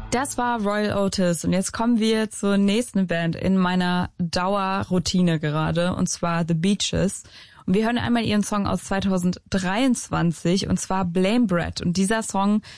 Das war Royal Otis und jetzt kommen wir zur nächsten Band in meiner Dauerroutine gerade, und zwar The Beaches. Und wir hören einmal ihren Song aus 2023 und zwar Blame Bread. Und dieser Song